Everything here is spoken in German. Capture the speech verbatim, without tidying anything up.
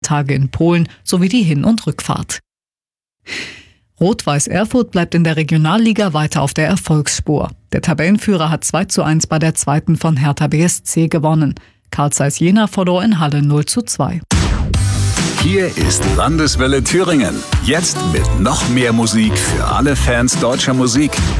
Tage in Polen sowie die Hin- und Rückfahrt. Rot-Weiß Erfurt bleibt in der Regionalliga weiter auf der Erfolgsspur. Der Tabellenführer hat zwei zu eins bei der zweiten von Hertha B S C gewonnen. Carl Zeiss Jena verlor in Halle null zu zwei. Hier ist Landeswelle Thüringen. Jetzt mit noch mehr Musik für alle Fans deutscher Musik.